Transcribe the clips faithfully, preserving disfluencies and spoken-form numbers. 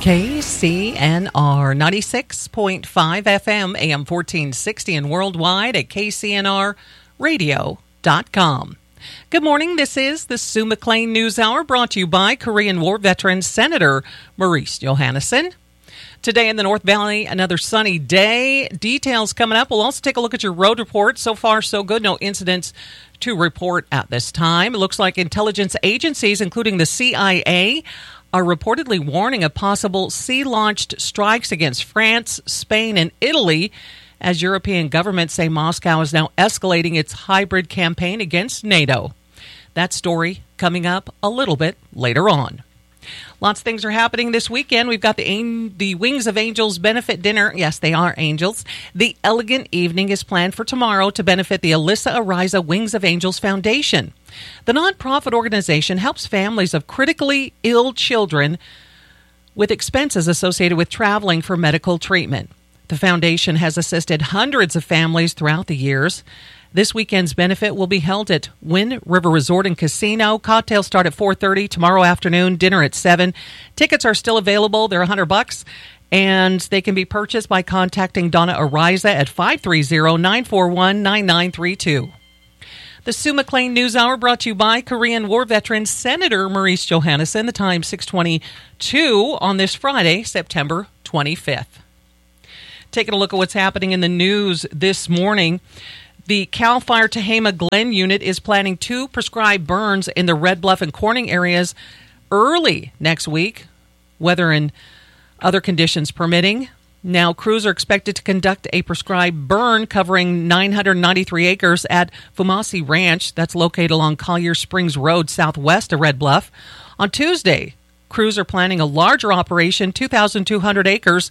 K C N R ninety-six point five F M, A M fourteen sixty, and worldwide at K C N R radio dot com. Good morning. This is the Sue McLean News Hour, brought to you by Korean War veteran Senator Maurice Johannesson. Today in the North Valley, another sunny day. Details coming up. We'll also take a look at your road report. So far, so good. No incidents to report at this time. It looks like intelligence agencies, including the C I A, are reportedly warning of possible sea-launched strikes against France, Spain, and Italy, as European governments say Moscow is now escalating its hybrid campaign against NATO. That story coming up a little bit later on. Lots of things are happening this weekend. We've got the the Wings of Angels benefit dinner. Yes, they are angels. The Elegant Evening is planned for tomorrow to benefit the Alyssa Ariza Wings of Angels Foundation. The nonprofit organization helps families of critically ill children with expenses associated with traveling for medical treatment. The foundation has assisted hundreds of families throughout the years. This weekend's benefit will be held at Wind River Resort and Casino. Cocktails start at four thirty tomorrow afternoon, dinner at seven. Tickets are still available. They're one hundred bucks, and they can be purchased by contacting Donna Ariza at five three zero, nine four one, nine nine three two. The Sue McLean News Hour brought to you by Korean War veteran Senator Maurice Johannesson. The time six twenty-two on this Friday, September twenty-fifth. Taking a look at what's happening in the news this morning. The CAL FIRE Tehama Glen unit is planning two prescribed burns in the Red Bluff and Corning areas early next week, weather and other conditions permitting. Now, crews are expected to conduct a prescribed burn covering nine hundred ninety-three acres at Fumasi Ranch. That's located along Collier Springs Road, southwest of Red Bluff. On Tuesday, crews are planning a larger operation, two thousand two hundred acres,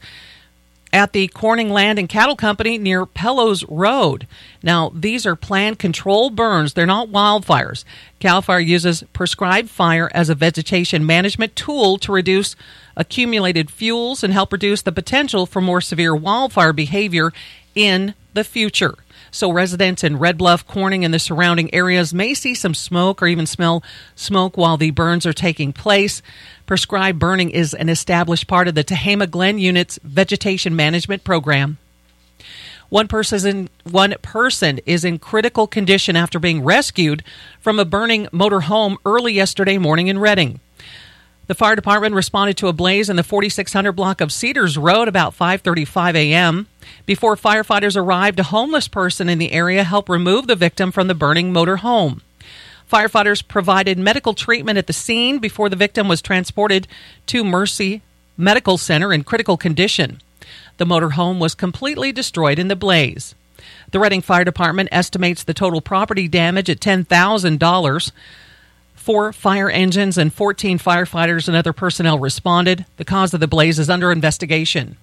at the Corning Land and Cattle Company near Pellows Road. Now, these are planned controlled burns. They're not wildfires. CAL FIRE uses prescribed fire as a vegetation management tool to reduce accumulated fuels and help reduce the potential for more severe wildfire behavior in the future. So residents in Red Bluff, Corning, and the surrounding areas may see some smoke or even smell smoke while the burns are taking place. Prescribed burning is an established part of the Tehama Glen Unit's vegetation management program. One person is in, one person is in critical condition after being rescued from a burning motor home early yesterday morning in Redding. The fire department responded to a blaze in the forty-six hundred block of Cedars Road about five thirty-five a.m. Before firefighters arrived, a homeless person in the area helped remove the victim from the burning motor home. Firefighters provided medical treatment at the scene before the victim was transported to Mercy Medical Center in critical condition. The motor home was completely destroyed in the blaze. The Redding Fire Department estimates the total property damage at ten thousand dollars. Four fire engines and fourteen firefighters and other personnel responded. The cause of the blaze is under investigation.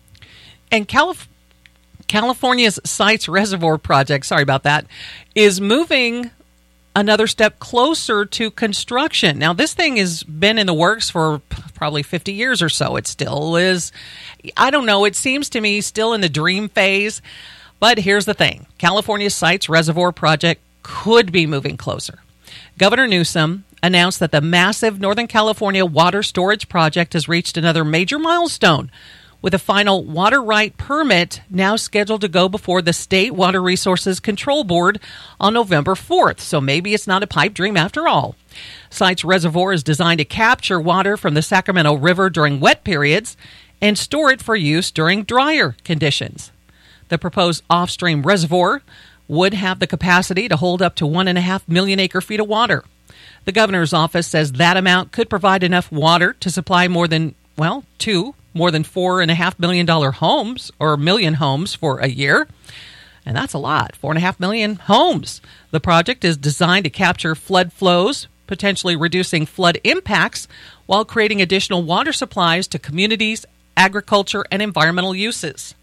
And Calif- California's Sites Reservoir project, sorry about that, is moving another step closer to construction. Now, this thing has been in the works for probably fifty years or so. It still is, I don't know, it seems to me still in the dream phase. But here's the thing. California's Sites Reservoir project could be moving closer. Governor Newsom announced that the massive Northern California water storage project has reached another major milestone, with a final water right permit now scheduled to go before the State Water Resources Control Board on November fourth. So maybe it's not a pipe dream after all. Sites Reservoir is designed to capture water from the Sacramento River during wet periods and store it for use during drier conditions. The proposed off-stream reservoir would have the capacity to hold up to one and a half million acre feet of water. The governor's office says that amount could provide enough water to supply more than, well, two, more than four and a half million dollar homes or million homes for a year. And that's a lot, four and a half million homes. The project is designed to capture flood flows, potentially reducing flood impacts while creating additional water supplies to communities, agriculture, and environmental uses.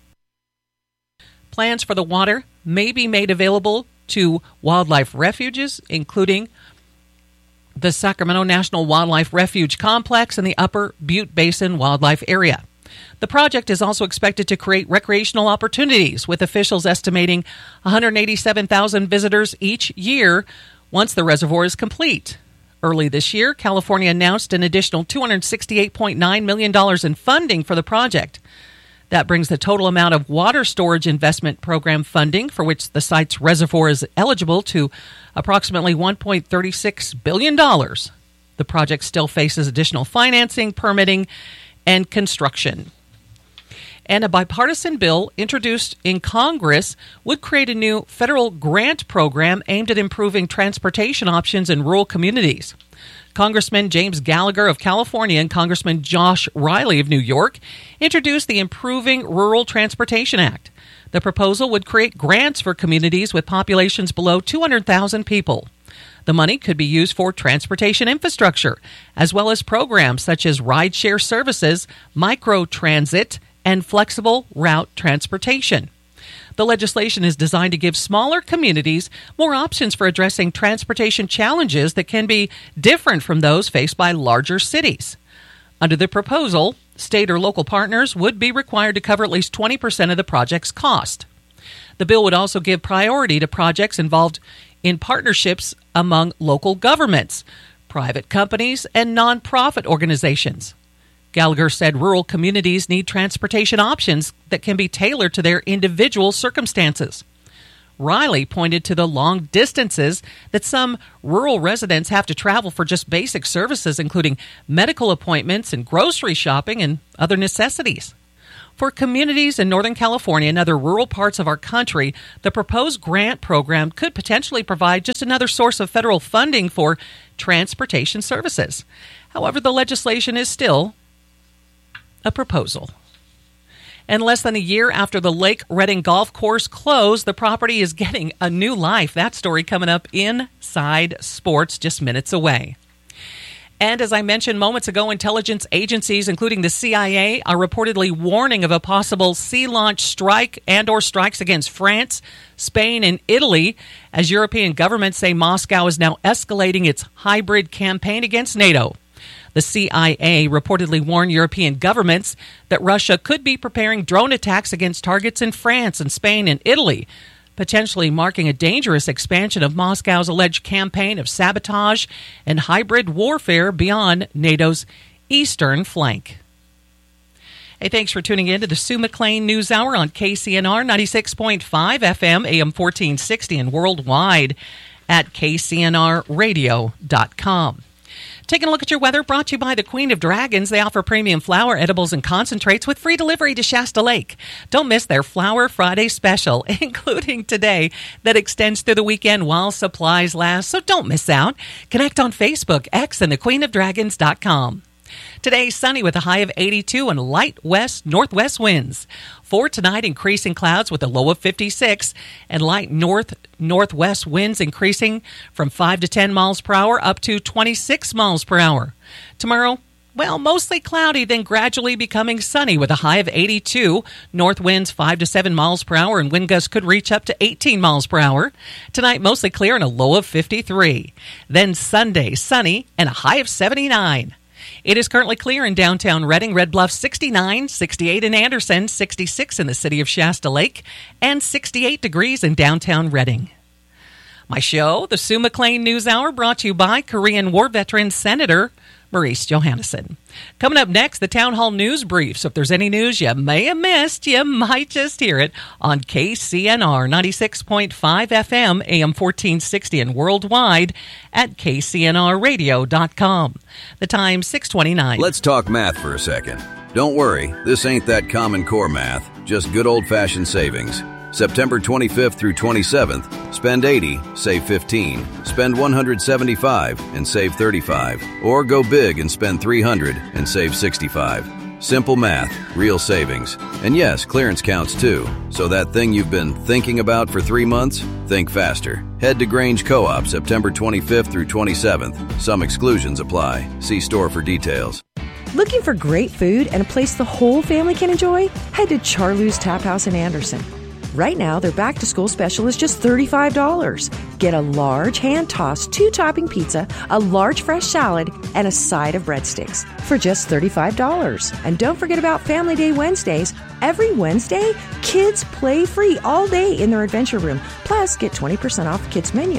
Plans for the water may be made available to wildlife refuges, including the Sacramento National Wildlife Refuge Complex and the Upper Butte Basin Wildlife Area. The project is also expected to create recreational opportunities, with officials estimating one hundred eighty-seven thousand visitors each year once the reservoir is complete. Early this year, California announced an additional two hundred sixty-eight point nine million dollars in funding for the project. That brings the total amount of water storage investment program funding for which the site's reservoir is eligible to approximately one point three six billion dollars. The project still faces additional financing, permitting, and construction. And a bipartisan bill introduced in Congress would create a new federal grant program aimed at improving transportation options in rural communities. Congressman James Gallagher of California and Congressman Josh Riley of New York introduced the Improving Rural Transportation Act. The proposal would create grants for communities with populations below two hundred thousand people. The money could be used for transportation infrastructure, as well as programs such as rideshare services, microtransit, and flexible route transportation. The legislation is designed to give smaller communities more options for addressing transportation challenges that can be different from those faced by larger cities. Under the proposal, state or local partners would be required to cover at least twenty percent of the project's cost. The bill would also give priority to projects involved in partnerships among local governments, private companies, and nonprofit organizations. Gallagher said rural communities need transportation options that can be tailored to their individual circumstances. Riley pointed to the long distances that some rural residents have to travel for just basic services, including medical appointments and grocery shopping and other necessities. For communities in Northern California and other rural parts of our country, the proposed grant program could potentially provide just another source of federal funding for transportation services. However, the legislation is still a proposal. And less than a year after the Lake Redding Golf Course closed, the property is getting a new life. That story coming up inside sports just minutes away. And as I mentioned moments ago, intelligence agencies, including the C I A, are reportedly warning of a possible sea launch strike and or strikes against France, Spain, and Italy, as European governments say Moscow is now escalating its hybrid campaign against NATO. The C I A reportedly warned European governments that Russia could be preparing drone attacks against targets in France and Spain and Italy, potentially marking a dangerous expansion of Moscow's alleged campaign of sabotage and hybrid warfare beyond NATO's eastern flank. Hey, thanks for tuning in to the Sue McLean News Hour on K C N R ninety-six point five F M, A M fourteen sixty, and worldwide at K C N R radio dot com. Taking a look at your weather, brought to you by the Queen of Dragons. They offer premium flour, edibles, and concentrates with free delivery to Shasta Lake. Don't miss their Flower Friday special, including today, that extends through the weekend while supplies last. So don't miss out. Connect on Facebook, X, and the queen of dragons dot com. Today, sunny with a high of eighty-two and light west-northwest winds. For tonight, increasing clouds with a low of fifty-six and light north-northwest winds increasing from five to ten miles per hour up to twenty-six miles per hour. Tomorrow, well, mostly cloudy, then gradually becoming sunny with a high of eighty-two. North winds five to seven miles per hour, and wind gusts could reach up to eighteen miles per hour. Tonight, mostly clear and a low of fifty-three. Then Sunday, sunny and a high of seventy-nine. It is currently clear in downtown Redding, Red Bluff sixty-nine, sixty-eight in Anderson, sixty-six in the city of Shasta Lake, and sixty-eight degrees in downtown Redding. My show, the Sue McLean News Hour, brought to you by Korean War veteran Senator Maurice Johannesson. Coming up next, the Town Hall News Brief. So if there's any news you may have missed, you might just hear it on K C N R ninety-six point five F M, A M fourteen sixty, and worldwide at K C N R radio dot com. The time, six twenty-nine. Let's talk math for a second. Don't worry, this ain't that Common Core math, just good old-fashioned savings. September twenty-fifth through twenty-seventh, spend eighty, save fifteen. Spend one hundred seventy-five and save thirty-five. Or go big and spend three hundred and save sixty-five. Simple math, real savings. And yes, clearance counts too. So that thing you've been thinking about for three months, think faster. Head to Grange Co-op September twenty-fifth through twenty-seventh. Some exclusions apply. See store for details. Looking for great food and a place the whole family can enjoy? Head to Charlie's Tap House in Anderson. Right now, their back-to-school special is just thirty-five dollars. Get a large hand-tossed two-topping pizza, a large fresh salad, and a side of breadsticks for just thirty-five dollars. And don't forget about Family Day Wednesdays. Every Wednesday, kids play free all day in their adventure room. Plus, get twenty percent off the kids' menu.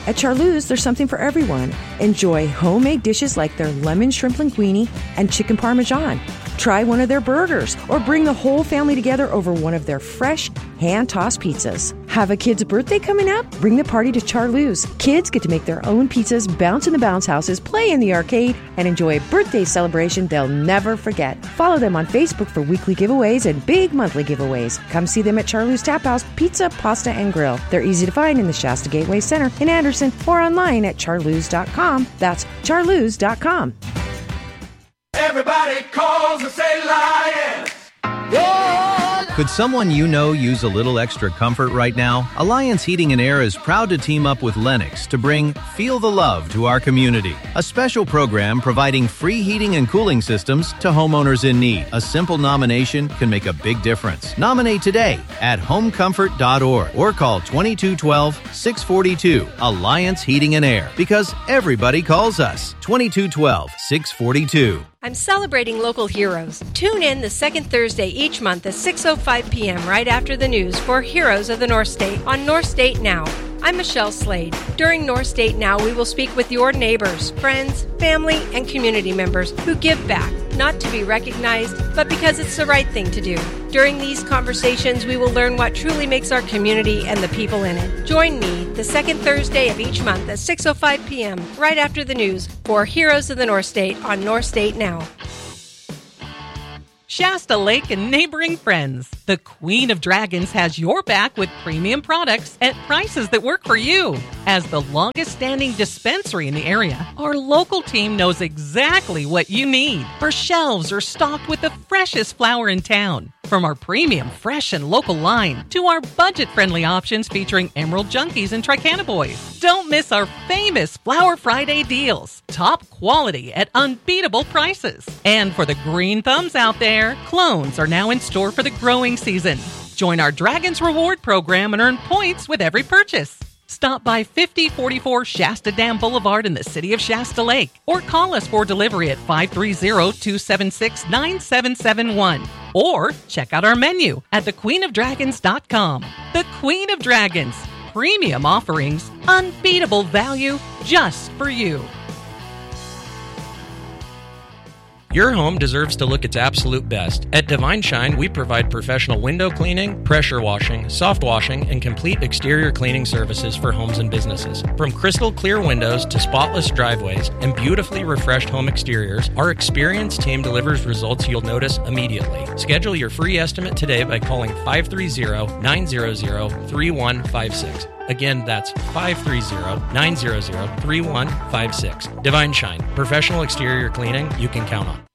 At Charleuse, there's something for everyone. Enjoy homemade dishes like their lemon shrimp linguine and chicken parmesan. Try one of their burgers or bring the whole family together over one of their fresh, hand-tossed pizzas. Have a kid's birthday coming up? Bring the party to Charleuse. Kids get to make their own pizzas, bounce in the bounce houses, play in the arcade, and enjoy a birthday celebration they'll never forget. Follow them on Facebook for weekly giveaways and big monthly giveaways. Come see them at Charleuse Tap House Pizza, Pasta, and Grill. They're easy to find in the Shasta Gateway Center in Anderson or online at charleuse dot com. That's charleuse dot com. Everybody calls and say Lions. Could someone you know use a little extra comfort right now? Alliance Heating and Air is proud to team up with Lennox to bring Feel the Love to our community. A special program providing free heating and cooling systems to homeowners in need. A simple nomination can make a big difference. Nominate today at home comfort dot org or call twenty-two twelve, six forty-two. Alliance Heating and Air, because everybody calls us. twenty-two twelve, six forty-two. I'm celebrating local heroes. Tune in the second Thursday each month at six oh five p.m. right after the news for Heroes of the North State on North State Now. I'm Michelle Slade. During North State Now, we will speak with your neighbors, friends, family, and community members who give back, not to be recognized, but because it's the right thing to do. During these conversations, we will learn what truly makes our community and the people in it. Join me the second Thursday of each month at six oh five p.m. right after the news for Heroes of the North State on North State Now. Shasta Lake and neighboring friends, the Queen of Dragons has your back with premium products at prices that work for you. As the longest-standing dispensary in the area, our local team knows exactly what you need. Our shelves are stocked with the freshest flower in town. From our premium, fresh, and local line to our budget-friendly options featuring Emerald Junkies and Tricana Boys. Don't miss our famous Flower Friday deals. Top quality at unbeatable prices. And for the green thumbs out there, clones are now in store for the growing season. Join our Dragons Reward program and earn points with every purchase. Stop by fifty forty-four Shasta Dam Boulevard in the city of Shasta Lake or call us for delivery at five three zero, two seven six, nine seven seven one or check out our menu at the queen of dragons dot com. The Queen of Dragons. Premium offerings, unbeatable value just for you. Your home deserves to look its absolute best. At Divine Shine, we provide professional window cleaning, pressure washing, soft washing, and complete exterior cleaning services for homes and businesses. From crystal clear windows to spotless driveways and beautifully refreshed home exteriors, our experienced team delivers results you'll notice immediately. Schedule your free estimate today by calling five three zero, nine zero zero, three one five six. Again, that's five three zero, nine zero zero, three one five six. Divine Shine, professional exterior cleaning you can count on.